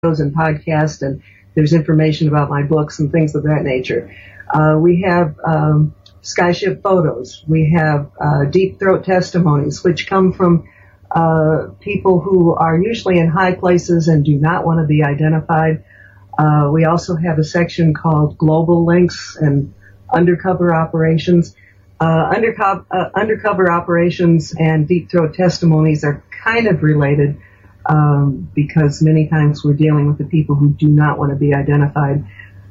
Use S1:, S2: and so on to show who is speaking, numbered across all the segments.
S1: and podcasts, and there's information about my books and things of that nature. We have skyship photos. We have deep throat testimonies, which come from people who are usually in high places and do not want to be identified. We also have a section called Global Links and Undercover Operations. Undercover operations and deep throat testimonies are kind of related because many times we're dealing with the people who do not want to be identified.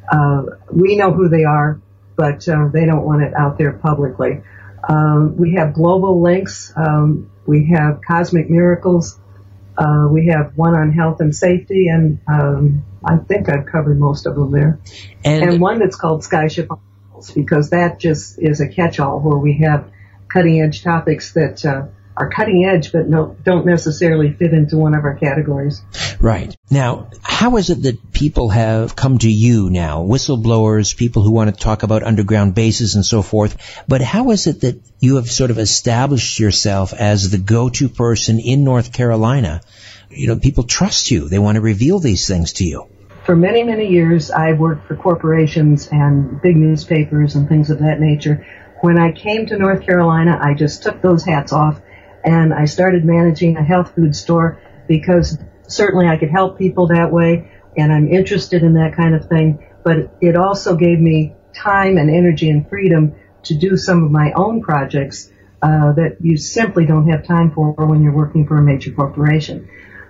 S1: We know who they are, but they don't want it out there publicly. We have global links. We have cosmic miracles. We have one on health and safety, and I think I've covered most of them there. And one that's called Skyship, because that just is a catch-all where we have cutting-edge topics that are cutting-edge but don't necessarily fit into one of our categories.
S2: Right. Now, how is it that people have come to you now, whistleblowers, people who want to talk about underground bases and so forth, but how is it that you have sort of established yourself as the go-to person in North Carolina? You know, people trust you. They want to reveal these things to you.
S1: For many, many years, I worked for corporations and big newspapers and things of that nature. When I came to North Carolina, I just took those hats off and I started managing a health food store because certainly I could help people that way, and I'm interested in that kind of thing. But it also gave me time and energy and freedom to do some of my own projects that you simply don't have time for when you're working for a major corporation.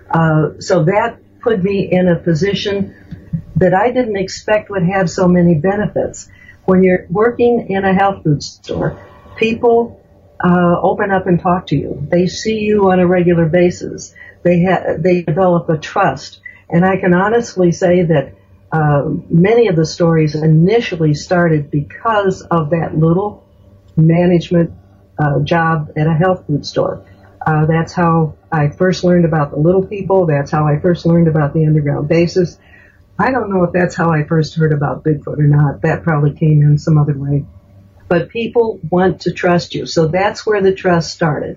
S1: So that put me in a position that I didn't expect would have so many benefits. When you're working in a health food store, people open up and talk to you. They see you on a regular basis. They develop a trust. And I can honestly say that many of the stories initially started because of that little management job at a health food store. That's how I first learned about the little people. That's how I first learned about the underground bases. I don't know if that's how I first heard about Bigfoot or not. That probably came in some other way. But people want to trust you. So that's where the trust started.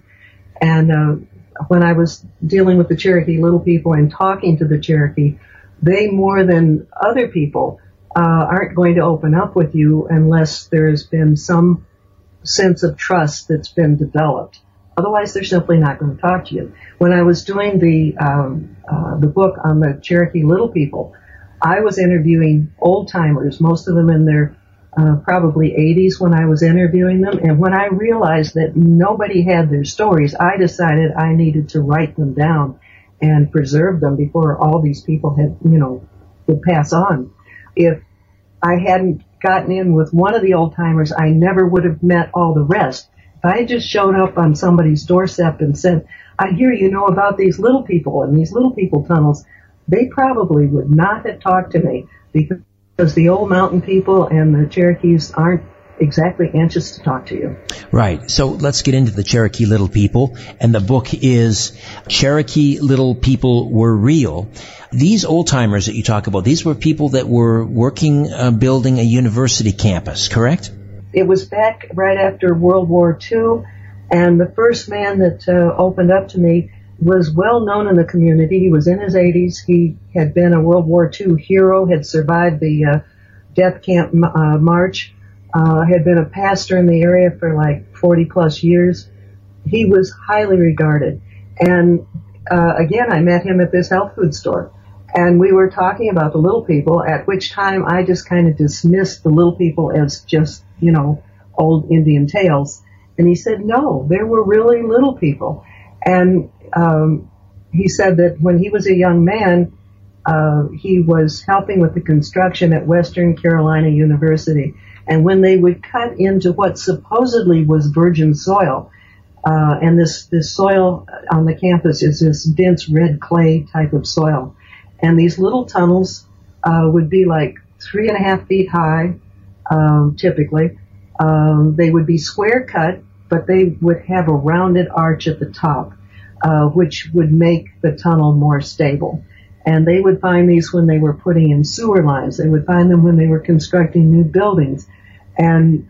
S1: And when I was dealing with the Cherokee Little People and talking to the Cherokee, they more than other people aren't going to open up with you unless there's been some sense of trust that's been developed. Otherwise, they're simply not going to talk to you. When I was doing the book on the Cherokee Little People, I was interviewing old-timers, most of them in their probably 80s when I was interviewing them. And when I realized that nobody had their stories, I decided I needed to write them down and preserve them before all these people had, would pass on. If I hadn't gotten in with one of the old-timers, I never would have met all the rest. If I had just showed up on somebody's doorstep and said, I hear you know about these little people and these little people tunnels, they probably would not have talked to me because the old mountain people and the Cherokees aren't exactly anxious to talk to you.
S2: Right. So let's get into the Cherokee Little People. And the book is Cherokee Little People Were Real. These old-timers that you talk about, these were people that were working, building a university campus, correct?
S1: It was back right after World War II, and the first man that opened up to me was well known in the community. He was in his 80s. He had been a World War II hero, had survived the death camp march, had been a pastor in the area for like 40 plus years. He was highly regarded. And again, I met him at this health food store. And we were talking about the little people, at which time I just kind of dismissed the little people as just, old Indian tales. And he said, no, there were really little people. And he said that when he was a young man, he was helping with the construction at Western Carolina University. And when they would cut into what supposedly was virgin soil, and this soil on the campus is this dense red clay type of soil. And these little tunnels would be like 3.5 feet high, typically. They would be square cut, but they would have a rounded arch at the top, which would make the tunnel more stable. And they would find these when they were putting in sewer lines. They would find them when they were constructing new buildings. And,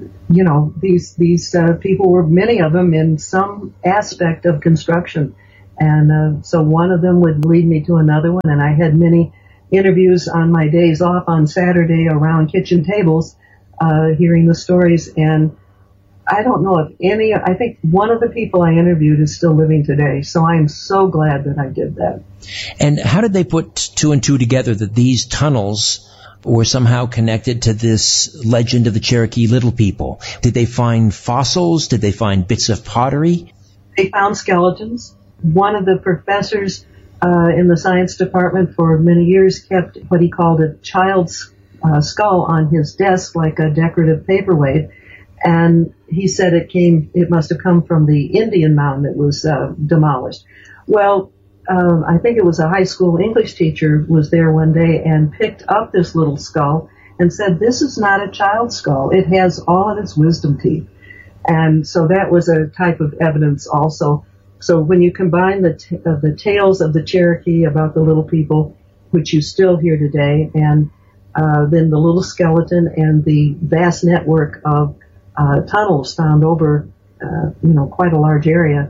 S1: these people were, many of them, in some aspect of construction. And so one of them would lead me to another one, and I had many interviews on my days off on Saturday around kitchen tables, hearing the stories. And I don't know if I think one of the people I interviewed is still living today. So I am so glad that I did that.
S2: And how did they put two and two together that these tunnels were somehow connected to this legend of the Cherokee Little People? Did they find fossils? Did they find bits of pottery?
S1: They found skeletons. One of the professors in the science department for many years kept what he called a child's skull on his desk, like a decorative paperweight. And he said it must have come from the Indian mound that was demolished. Well, I think it was a high school English teacher was there one day and picked up this little skull and said, "This is not a child's skull. It has all of its wisdom teeth." And so that was a type of evidence also. So when you combine the tales of the Cherokee about the little people, which you still hear today, and then the little skeleton and the vast network of tunnels found over, quite a large area,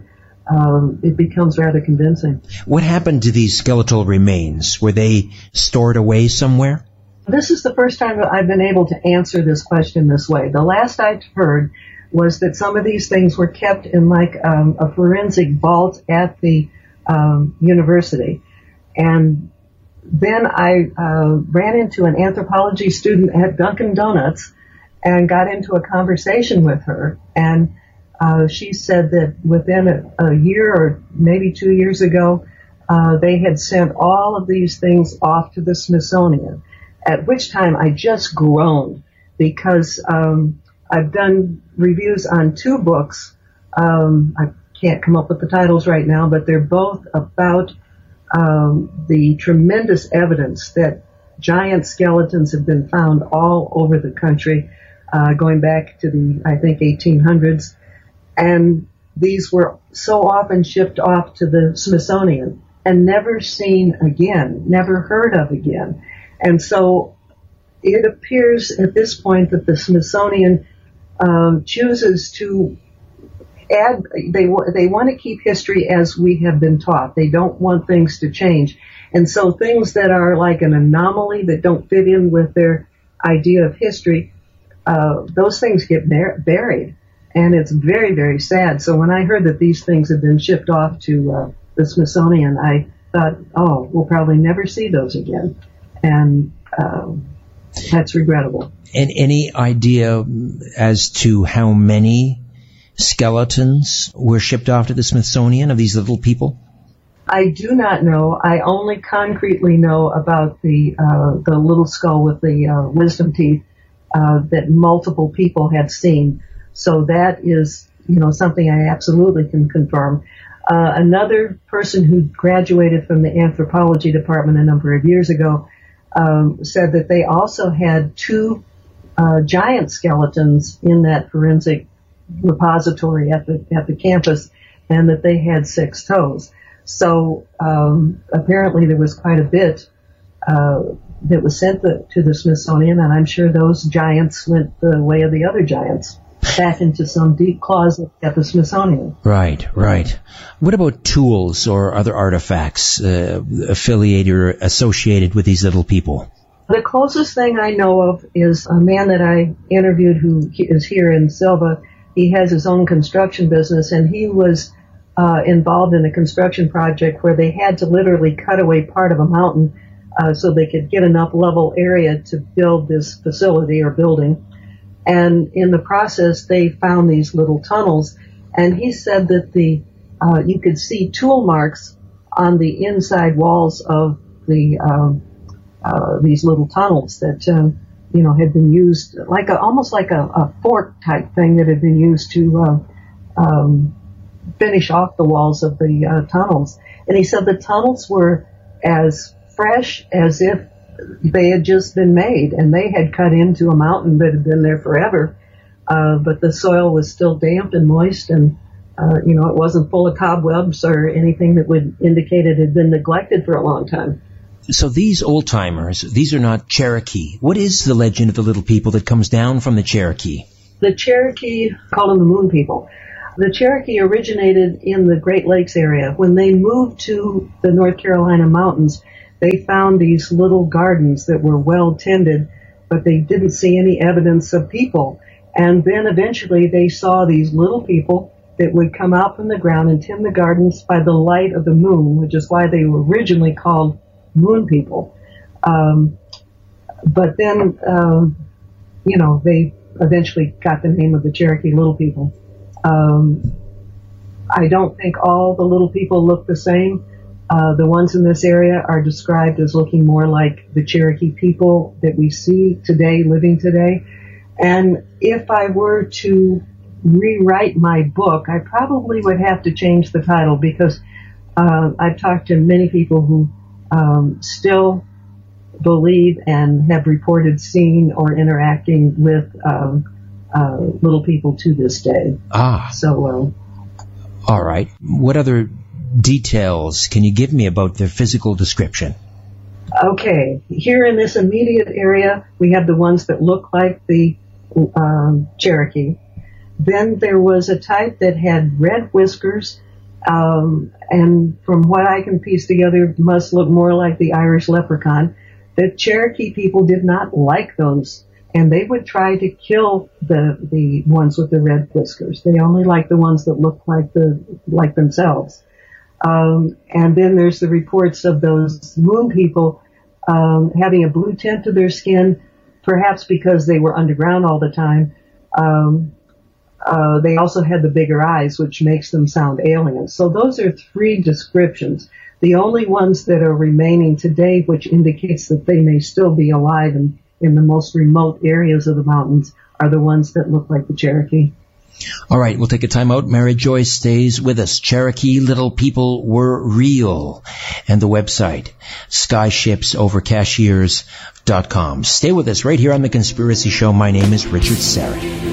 S1: it becomes rather convincing.
S2: What happened to these skeletal remains? Were they stored away somewhere?
S1: This is the first time that I've been able to answer this question this way. The last I'd heard was that some of these things were kept in like a forensic vault at the university. And then I ran into an anthropology student at Dunkin' Donuts and got into a conversation with her. And she said that within a year or maybe 2 years ago, they had sent all of these things off to the Smithsonian, at which time I just groaned because I've done reviews on 2 books. I can't come up with the titles right now, but they're both about the tremendous evidence that giant skeletons have been found all over the country, going back to the, I think, 1800s. And these were so often shipped off to the Smithsonian and never seen again, never heard of again. And so it appears at this point that the Smithsonian chooses to add, they want to keep history as we have been taught. They don't want things to change. And so things that are like an anomaly that don't fit in with their idea of history, those things get buried. And it's very, very sad. So when I heard that these things had been shipped off to the Smithsonian, I thought, oh, we'll probably never see those again. And that's regrettable.
S2: And any idea as to how many skeletons were shipped off to the Smithsonian of these little people?
S1: I do not know. I only concretely know about the little skull with the wisdom teeth that multiple people had seen. So that is, something I absolutely can confirm. Another person who graduated from the anthropology department a number of years ago said that they also had 2 giant skeletons in that forensic repository at the campus, and that they had 6 toes. So apparently there was quite a bit that was sent to the Smithsonian, and I'm sure those giants went the way of the other giants, back into some deep closet at the Smithsonian.
S2: Right. What about tools or other artifacts affiliated or associated with these little people?
S1: The closest thing I know of is a man that I interviewed who is here in Silva. He has his own construction business, and he was involved in a construction project where they had to literally cut away part of a mountain so they could get enough level area to build this facility or building. And in the process, they found these little tunnels. And he said that you could see tool marks on the inside walls of these little tunnels that had been used almost like a fork type thing that had been used to finish off the walls of the tunnels. And he said the tunnels were as fresh as if they had just been made, and they had cut into a mountain that had been there forever, but the soil was still damp and moist, and it wasn't full of cobwebs or anything that would indicate it had been neglected for a long time.
S2: So these old-timers, these are not Cherokee. What is the legend of the little people that comes down from the Cherokee?
S1: The Cherokee call them the Moon People. The Cherokee originated in the Great Lakes area. When they moved to the North Carolina mountains, they found these little gardens that were well tended, but they didn't see any evidence of people. And then eventually they saw these little people that would come out from the ground and tend the gardens by the light of the moon, which is why they were originally called moon people. But then, they eventually got the name of the Cherokee Little People. I don't think all the little people look the same. The ones in this area are described as looking more like the Cherokee people that we see today, living today. And if I were to rewrite my book, I probably would have to change the title because I've talked to many people who still believe and have reported seeing or interacting with little people to this day. So,
S2: all right. What other details can you give me about their physical description?
S1: Okay. Here in this immediate area, we have the ones that look like the Cherokee. Then there was a type that had red whiskers, and from what I can piece together, must look more like the Irish leprechaun. The Cherokee people did not like those, and they would try to kill the ones with the red whiskers. They only liked the ones that looked like themselves. And then there's the reports of those moon people having a blue tint to their skin, perhaps because they were underground all the time. They also had the bigger eyes, which makes them sound alien. So those are three descriptions. The only ones that are remaining today, which indicates that they may still be alive in the most remote areas of the mountains, are the ones that look like the Cherokee.
S2: All right, we'll take a time out. Mary Joyce stays with us. Cherokee Little People Were Real. And the website, skyshipsovercashiers.com. Stay with us right here on The Conspiracy Show. My name is Richard Serra.